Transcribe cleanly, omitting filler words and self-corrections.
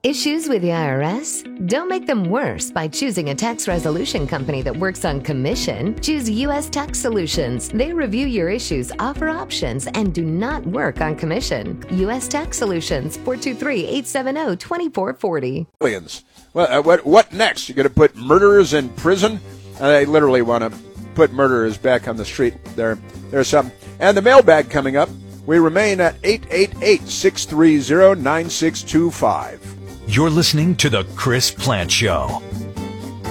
Issues with the IRS? Don't make them worse by choosing a tax resolution company that works on commission. Choose U.S. Tax Solutions. They review your issues, offer options, and do not work on commission. U.S. Tax Solutions, 423-870-2440. Aliens. Well, what next? You're going to put murderers in prison? They literally want to put murderers back on the street. There's some. And the mailbag coming up. We remain at 888-630-9625. You're listening to The Chris Plant Show.